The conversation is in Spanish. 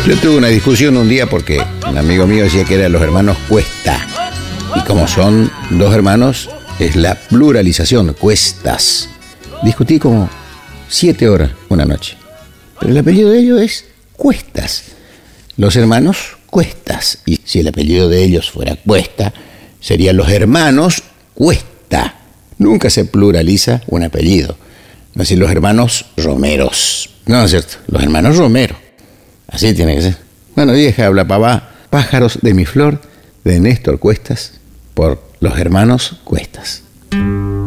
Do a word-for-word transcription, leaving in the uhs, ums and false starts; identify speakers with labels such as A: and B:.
A: Yo tuve una discusión un día porque un amigo mío decía que eran los hermanos Cuesta. Y como son dos hermanos, es la pluralización, Cuestas. Discutí como siete horas una noche. Pero el apellido de ellos es Cuestas. Los hermanos Cuestas. Y si el apellido de ellos fuera Cuesta, serían los hermanos Cuesta. Nunca se pluraliza un apellido. No es decir, los hermanos Romeros. No, no es cierto, los hermanos Romero. Así tiene que ser. Bueno, vieja habla papá, Pájaros de mi flor, de Néstor Cuestas, por los hermanos Cuestas.